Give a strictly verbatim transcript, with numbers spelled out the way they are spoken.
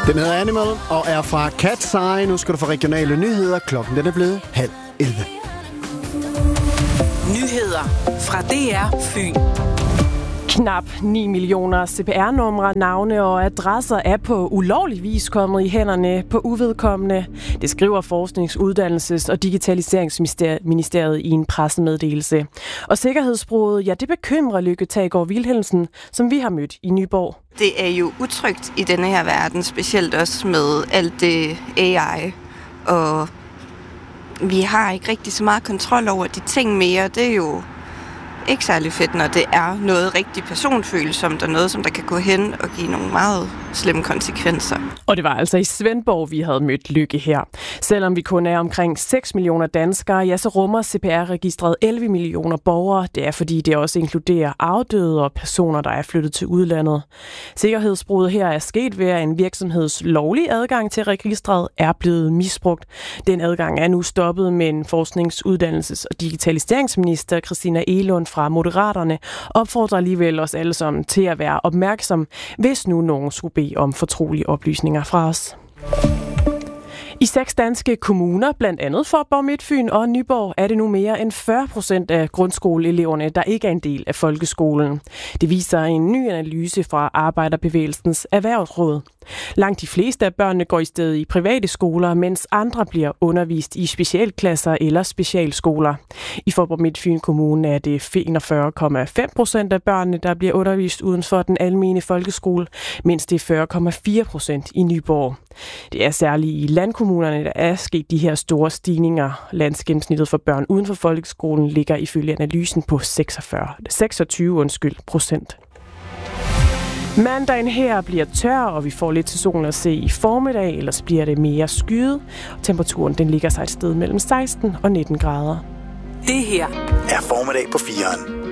Den hedder Animal og er fra Cat's Eye. Nu skal du få regionale nyheder. Klokken den er blevet halv elleve. Nyheder fra D R Fyn. Knap ni millioner C P R-numre, navne og adresser er på ulovlig vis kommet i hænderne på uvedkommende. Det skriver Forsknings-, Uddannelses- og Digitaliseringsministeriet i en pressemeddelelse. Og sikkerhedsbruddet, ja, det bekymrer Lykke Taagaard Vilhelmsen, som vi har mødt i Nyborg. Det er jo utrygt i denne her verden, specielt også med alt det A I, og vi har ikke rigtig så meget kontrol over de ting mere. Det er jo ikke særlig fedt, når det er noget rigtig personfølsomt og noget, som der kan gå hen og give nogle meget slemme konsekvenser. Og det var altså i Svendborg, vi havde mødt Lykke her. Selvom vi kun er omkring seks millioner danskere, ja, så rummer C P R-registret elleve millioner borgere. Det er fordi, det også inkluderer afdøde og personer, der er flyttet til udlandet. Sikkerhedsbruddet her er sket ved, at en virksomheds lovlige adgang til registret er blevet misbrugt. Den adgang er nu stoppet, men Forsknings-, Uddannelses- og Digitaliseringsminister Christina Egelund fra Moderaterne opfordrer alligevel os alle sammen til at være opmærksom, hvis nu nogen skulle bede om fortrolige oplysninger fra os. I seks danske kommuner, blandt andet Faaborg, Midtfyn og Nyborg, er det nu mere end fyrre procent af grundskoleeleverne, der ikke er en del af folkeskolen. Det viser en ny analyse fra Arbejderbevægelsens Erhvervsråd. Langt de fleste af børnene går i stedet i private skoler, mens andre bliver undervist i specialklasser eller specialskoler. I Faaborg Midtfyn Kommune er det enogfyrre komma fem procent af børnene, der bliver undervist uden for den almene folkeskole, mens det er fyrre komma fire procent i Nyborg. Det er særligt i landkommunerne, der er sket de her store stigninger. Landsgennemsnittet for børn uden for folkeskolen ligger ifølge analysen på seksogfyrre, seksogtyve undskyld, procent. Mandagen her bliver tør, og vi får lidt til solen at se i formiddag, ellers bliver det mere skyet. Temperaturen den ligger sig et sted mellem seksten og nitten grader. Det her er formiddag på fireren.